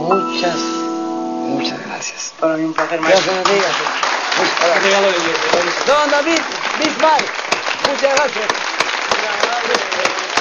muchas gracias. Para mí un placer, maestro. Dios bendiga. Don David Bisbal, muchas gracias.